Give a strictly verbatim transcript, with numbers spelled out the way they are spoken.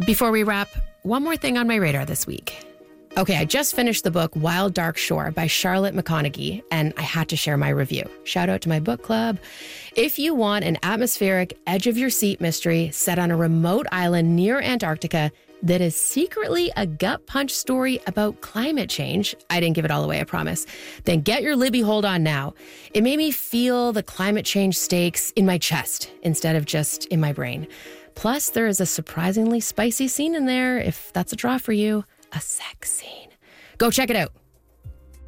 Before we wrap, one more thing on my radar this week. Okay, I just finished the book Wild Dark Shore by Charlotte McConaghy, and I had to share my review. Shout out to my book club. If you want an atmospheric, edge-of-your-seat mystery set on a remote island near Antarctica that is secretly a gut punch story about climate change, I didn't give it all away, I promise, then get your Libby hold on now. It made me feel the climate change stakes in my chest instead of just in my brain. Plus, there is a surprisingly spicy scene in there, if that's a draw for you. A sex scene. Go check it out.